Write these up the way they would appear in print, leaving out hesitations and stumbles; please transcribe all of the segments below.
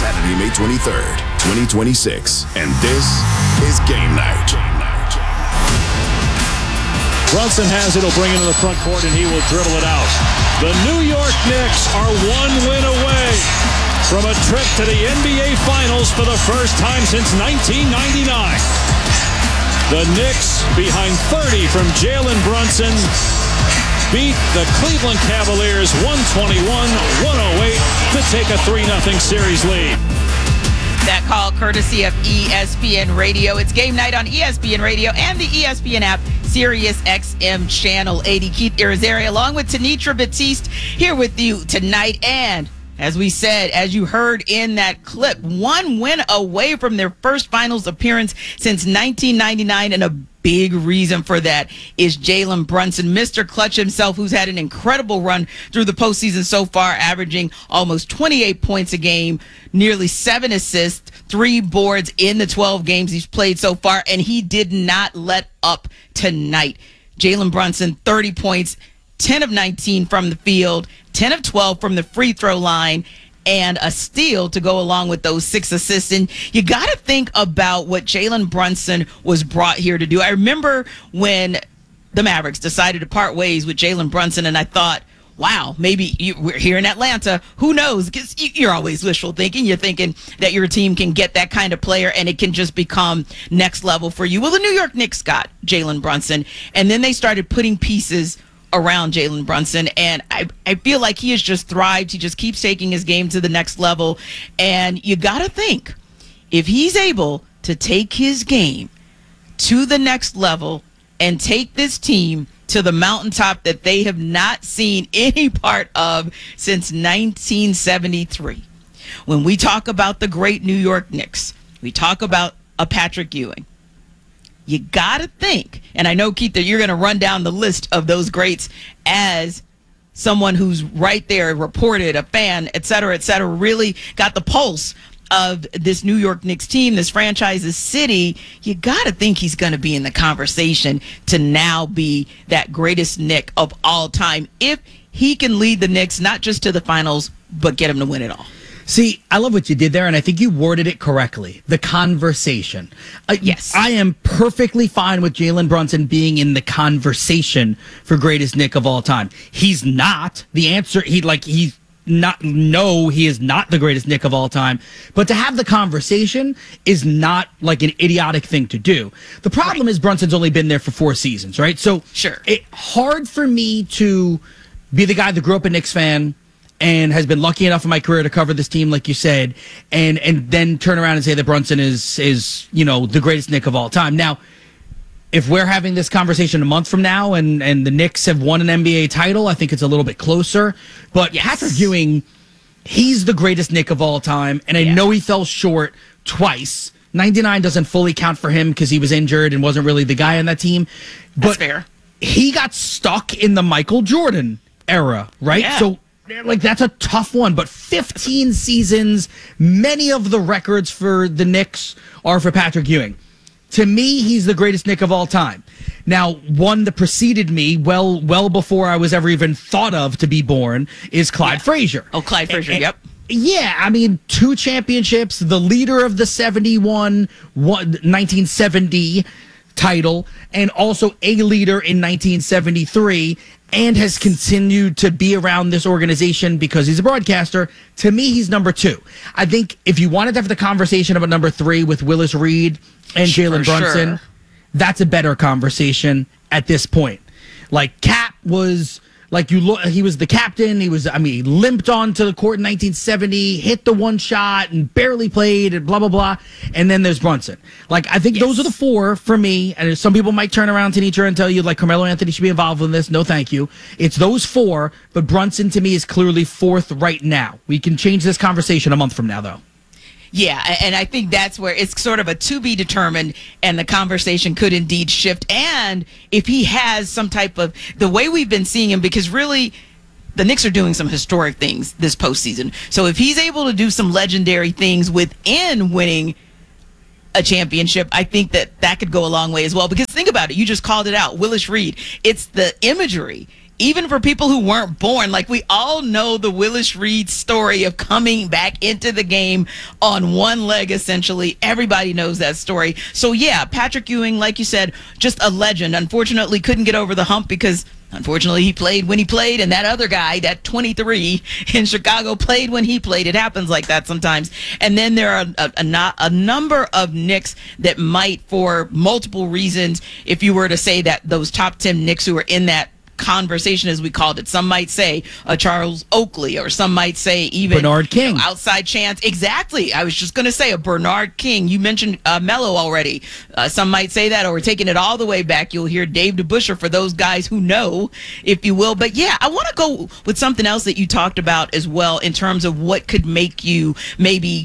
Saturday, May 23rd, 2026. And this is Game Night. Brunson has it. He'll bring it to the front court, and he will dribble it out. The New York Knicks are one win away from a trip to the NBA Finals for the first time since 1999. The Knicks, behind 30 from Jalen Brunson, beat the Cleveland Cavaliers 121-108 to take a 3-0 series lead. That call courtesy of ESPN Radio. It's Game Night on ESPN Radio and the ESPN app, Sirius XM Channel 80. Keith Irizarry along with Tanitra Batiste here with you tonight. And as we said, as you heard in that clip, one win away from their first finals appearance since 1999, and a big reason for that is Jalen Brunson, Mr. Clutch himself, who's had an incredible run through the postseason so far, averaging almost 28 points a game, nearly 7 assists, 3 boards in the 12 games he's played so far, and he did not let up tonight. Jalen Brunson, 30 points, 10 of 19 from the field, 10 of 12 from the free throw line, and a steal to go along with those 6 assists. And you got to think about what Jalen Brunson was brought here to do. I remember when the Mavericks decided to part ways with Jalen Brunson, and I thought, wow, maybe we're here in Atlanta. Who knows? Because you're always wishful thinking. You're thinking that your team can get that kind of player and it can just become next level for you. Well, the New York Knicks got Jalen Brunson, and then they started putting pieces around Jalen Brunson, and I feel like he has just thrived. He just keeps taking his game to the next level, and you got to think, if he's able to take his game to the next level and take this team to the mountaintop that they have not seen any part of since 1973. When we talk about the great New York Knicks, we talk about a Patrick Ewing. You got to think, and I know, Keith, that you're going to run down the list of those greats as someone who's right there, reported, a fan, et cetera, really got the pulse of this New York Knicks team, this franchise, this city. You got to think he's going to be in the conversation to now be that greatest Knick of all time if he can lead the Knicks not just to the finals, but get them to win it all. See, I love what you did there, and I think you worded it correctly. The conversation. Yes. I am perfectly fine with Jalen Brunson being in the conversation for greatest Knick of all time. He's not. The answer, he is not the greatest Knick of all time. But to have the conversation is not like an idiotic thing to do. The problem is Brunson's only been there for 4 seasons, right? So sure. It's hard for me to be the guy that grew up a Knicks fan and has been lucky enough in my career to cover this team, like you said, and then turn around and say that Brunson is the greatest Knick of all time. Now, if we're having this conversation a month from now and the Knicks have won an NBA title, I think it's a little bit closer. But yes. Patrick Ewing, he's the greatest Knick of all time, and I know he fell short twice. 99 doesn't fully count for him because he was injured and wasn't really the guy on that team. But that's fair. He got stuck in the Michael Jordan era, right? Yeah. So that's a tough one, but 15 seasons, many of the records for the Knicks are for Patrick Ewing. To me, he's the greatest Knick of all time. Now, one that preceded me well before I was ever even thought of to be born is Clyde Frazier. Oh, Clyde Frazier, yep. Yeah, I mean, 2 championships, the leader of the 1970 title, and also a leader in 1973, and has continued to be around this organization because he's a broadcaster. To me, he's number 2. I think if you wanted to have the conversation about number 3 with Willis Reed and Jalen Brunson, that's a better conversation at this point. Like, Cap was... he was the captain. He limped onto the court in 1970, hit the one shot and barely played and blah, blah, blah. And then there's Brunson. I think those are the 4 for me. And some people might turn around to Tanitra and tell you, Carmelo Anthony should be involved in this. No, thank you. It's those 4, but Brunson to me is clearly 4th right now. We can change this conversation a month from now, though. Yeah, and I think that's where it's sort of a to be determined, and the conversation could indeed shift. And if he has some type of, the way we've been seeing him, because really the Knicks are doing some historic things this postseason. So if he's able to do some legendary things within winning a championship, I think that could go a long way as well. Because think about it, you just called it out, Willis Reed. It's the imagery even for people who weren't born. Like, we all know the Willis Reed story of coming back into the game on one leg, essentially. Everybody knows that story. So, yeah, Patrick Ewing, like you said, just a legend. Unfortunately, couldn't get over the hump because unfortunately, he played when he played, and that other guy, that 23 in Chicago, played when he played. It happens like that sometimes. And then there are a number of Knicks that might, for multiple reasons, if you were to say that those top 10 Knicks who are in that conversation, as we called it, some might say Charles Oakley, or some might say even Bernard King, outside chance. Exactly. I was just going to say a Bernard King. You mentioned Melo already. Some might say that, or we're taking it all the way back. You'll hear Dave DeBusschere for those guys who know, if you will. But yeah, I want to go with something else that you talked about as well, in terms of what could make you maybe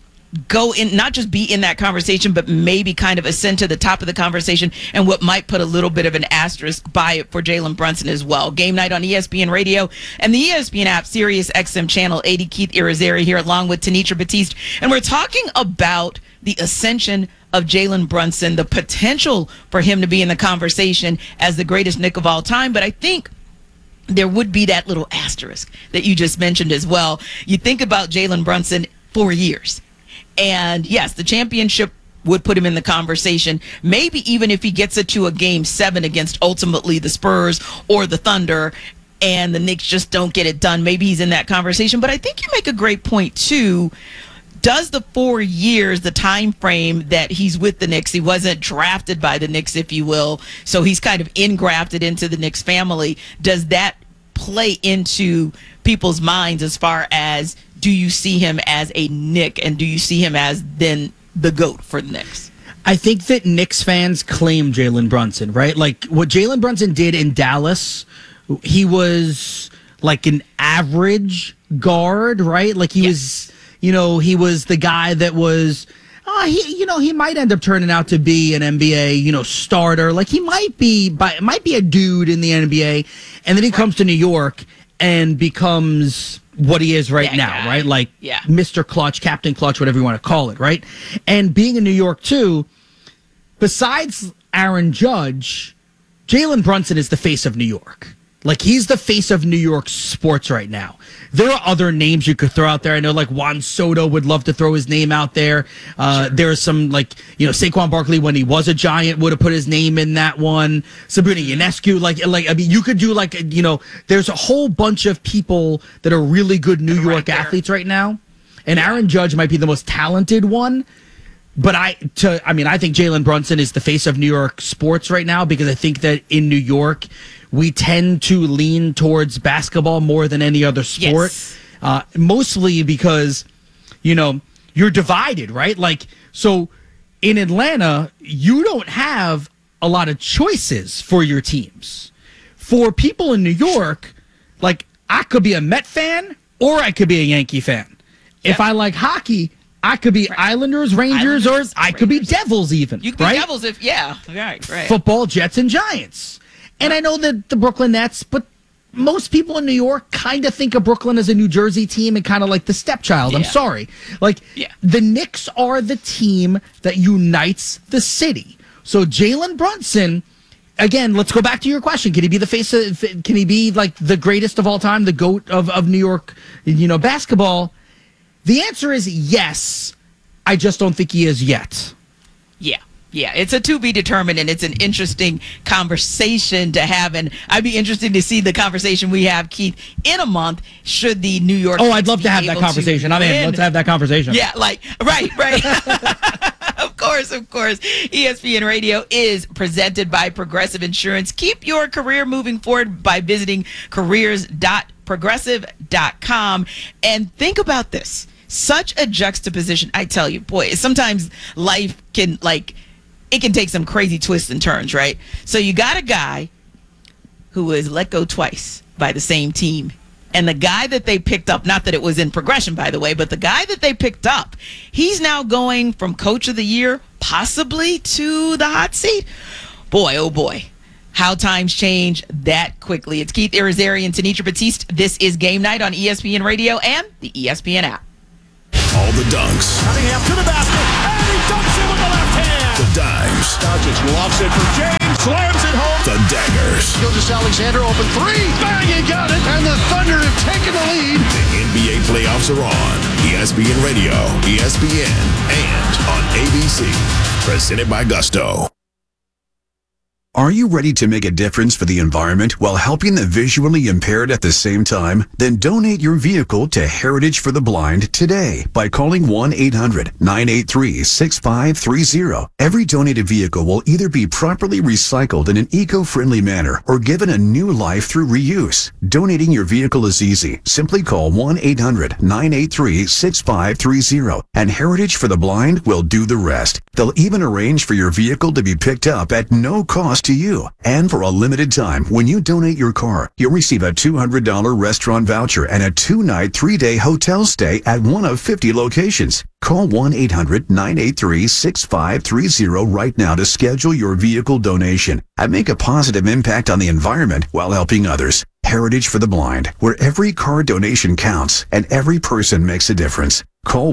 go in, not just be in that conversation, but maybe kind of ascend to the top of the conversation, and what might put a little bit of an asterisk by it for Jalen Brunson as well. Game night on ESPN Radio and the ESPN app, Sirius XM Channel 80. Keith Irizarry here along with Tenitra Batiste, and we're talking about the ascension of Jalen Brunson, the potential for him to be in the conversation as the greatest Knick of all time. But I think there would be that little asterisk that you just mentioned as well. You think about Jalen Brunson, 4 years. And yes, the championship would put him in the conversation. Maybe even if he gets it to a game 7 against ultimately the Spurs or the Thunder, and the Knicks just don't get it done, maybe he's in that conversation. But I think you make a great point too. Does the 4 years, the time frame that he's with the Knicks, he wasn't drafted by the Knicks, if you will, so he's kind of ingrafted into the Knicks family, does that play into people's minds as far as, do you see him as a Knick, and do you see him as then the GOAT for the Knicks? I think that Knicks fans claim Jalen Brunson, right? Like, what Jalen Brunson did in Dallas, he was like an average guard, right? Like, he was, he was the guy that was, he might end up turning out to be an NBA, starter. Like, he might be a dude in the NBA, and then he comes to New York and becomes what he is right now, right? Like, Mr. Clutch, Captain Clutch, whatever you want to call it, right? And being in New York, too, besides Aaron Judge, Jalen Brunson is the face of New York. Like, he's the face of New York sports right now. There are other names you could throw out there. I know, like, Juan Soto would love to throw his name out there. Sure. There's some, like, Saquon Barkley, when he was a Giant, would have put his name in that one. Sabrina Ionescu, I mean, you could do, there's a whole bunch of people that are really good New York athletes right now. And Aaron Judge might be the most talented one. But I think Jalen Brunson is the face of New York sports right now, because I think that in New York, we tend to lean towards basketball more than any other sport. Yes. Mostly because, you're divided, right? Like, so in Atlanta, you don't have a lot of choices for your teams. For people in New York, like, I could be a Met fan or I could be a Yankee fan. Yep. If I like hockey, I could be Islanders, Rangers, or I could be Devils even. You could be Devils if, right. Football, Jets, and Giants. And I know that the Brooklyn Nets, but most people in New York kind of think of Brooklyn as a New Jersey team and kind of like the stepchild. Yeah. I'm sorry. The Knicks are the team that unites the city. So Jalen Brunson, again, let's go back to your question. Can he be the face of, can he be like the greatest of all time, the GOAT of New York, basketball? The answer is yes. I just don't think he is yet. Yeah, it's a to be determined, and it's an interesting conversation to have. And I'd be interested to see the conversation we have, Keith, in a month, should the New York Knicks I'd love to have that conversation. I'm in. Let's have that conversation. Yeah, right. Of course. ESPN Radio is presented by Progressive Insurance. Keep your career moving forward by visiting careers.progressive.com. And think about this. Such a juxtaposition. I tell you, boy, sometimes life can, it can take some crazy twists and turns, right? So you got a guy who was let go twice by the same team. And the guy that they picked up, not that it was in progression, by the way, but the guy that they picked up, he's now going from Coach of the Year possibly to the hot seat. Boy, oh boy. How times change that quickly. It's Keith Irizarry and Tenitra Batiste. This is Game Night on ESPN Radio and the ESPN app. All the dunks. Cunningham to the basket, and he dunks it with the left hand. The dimes. Doncic lofts it for James, slams it home. The daggers. Gilgeous-Alexander open three. Bang, he got it. And the Thunder have taken the lead. The NBA playoffs are on. ESPN Radio, ESPN, and on ABC. Presented by Gusto. Are you ready to make a difference for the environment while helping the visually impaired at the same time? Then donate your vehicle to Heritage for the Blind today by calling 1-800-983-6530. Every donated vehicle will either be properly recycled in an eco-friendly manner or given a new life through reuse. Donating your vehicle is easy. Simply call 1-800-983-6530 and Heritage for the Blind will do the rest. They'll even arrange for your vehicle to be picked up at no cost to you. And for a limited time, when you donate your car, you'll receive a $200 restaurant voucher and a 2-night, 3-day hotel stay at one of 50 locations. Call 1-800-983-6530 right now to schedule your vehicle donation and make a positive impact on the environment while helping others. Heritage for the Blind, where every car donation counts and every person makes a difference. Call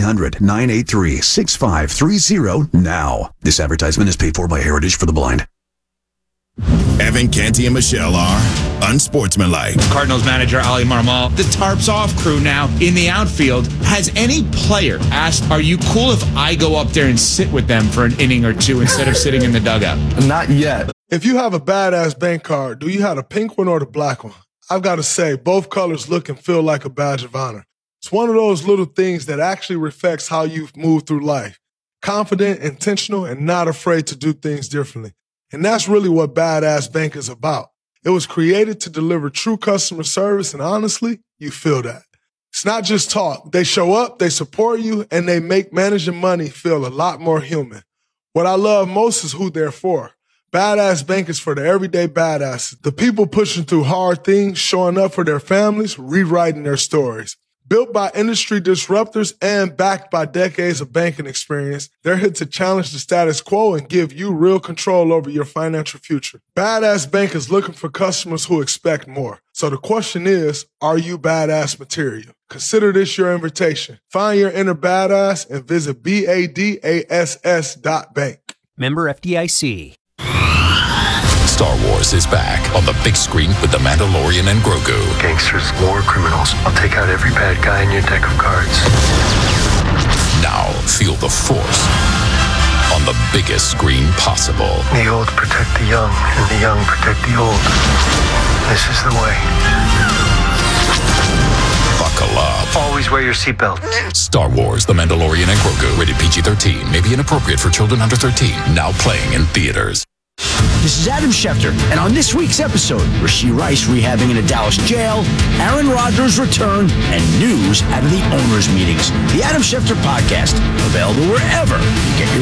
1-800-983-6530 now. This advertisement is paid for by Heritage for the Blind. Evan Canty and Michelle are unsportsmanlike. Cardinals manager Ali Marmol, the tarps off crew now in the outfield. Has any player asked, are you cool if I go up there and sit with them for an inning or two instead of sitting in the dugout? Not yet. If you have a badass bank card, do you have the pink one or the black one? I've got to say, both colors look and feel like a badge of honor. It's one of those little things that actually reflects how you've moved through life. Confident, intentional, and not afraid to do things differently. And that's really what Badass Bank is about. It was created to deliver true customer service, and honestly, you feel that. It's not just talk. They show up, they support you, and they make managing money feel a lot more human. What I love most is who they're for. Badass Bank is for the everyday badasses, the people pushing through hard things, showing up for their families, rewriting their stories. Built by industry disruptors and backed by decades of banking experience, they're here to challenge the status quo and give you real control over your financial future. Badass Bank is looking for customers who expect more. So the question is, are you badass material? Consider this your invitation. Find your inner badass and visit BADASS.bank. Member FDIC. Star Wars is back on the big screen with The Mandalorian and Grogu. Gangsters, war criminals. I'll take out every bad guy in your deck of cards. Now feel the Force on the biggest screen possible. The old protect the young, and the young protect the old. This is the way. Buckle up. Always wear your seatbelt. Star Wars, The Mandalorian and Grogu. Rated PG-13. May be inappropriate for children under 13. Now playing in theaters. This is Adam Schefter, and on this week's episode, Rashee Rice rehabbing in a Dallas jail, Aaron Rodgers' return, and news out of the owners' meetings. The Adam Schefter Podcast, available wherever you get your